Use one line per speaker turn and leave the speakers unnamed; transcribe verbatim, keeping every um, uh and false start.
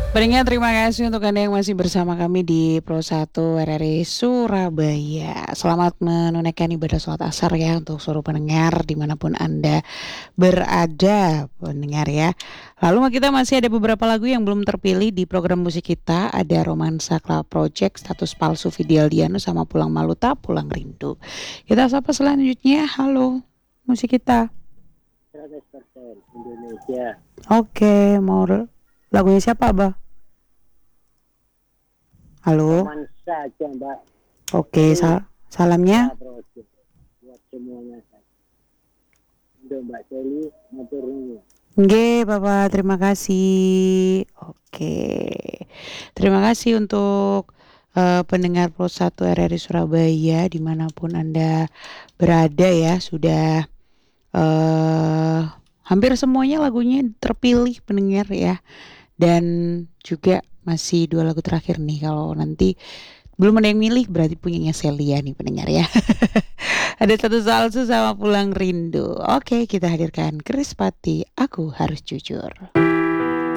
Pendengar, terima kasih untuk Anda yang masih bersama kami di Pro satu R R I Surabaya. Selamat menunaikan ibadah sholat asar ya untuk seluruh pendengar dimanapun Anda berada, pendengar ya. Lalu kita masih ada beberapa lagu yang belum terpilih di program musik kita. Ada Romansa Club Project, Status Palsu Fidel Diano, sama Pulang Maluta, Pulang Rindu. Kita sapa selanjutnya, halo musik kita.
seratus persen Indonesia.
Oke, mau lagunya siapa, Abah? Halo.
Romansa aja, Mbak.
Oke, sal salamnya.
Buat semuanya. Untuk Mbak Seli, matur nuwun.
Nggih, Bapak, terima kasih. Oke. Terima kasih untuk uh, pendengar Pro satu R R I Surabaya dimanapun Anda berada ya. Sudah uh, hampir semuanya lagunya terpilih pendengar ya. Dan juga masih dua lagu terakhir nih. Kalau nanti belum ada yang milih berarti punyanya Celia nih pendengar ya. Ada Satu Salsu sama Pulang Rindu. Oke, kita hadirkan Chris Patti, Aku Harus Jujur.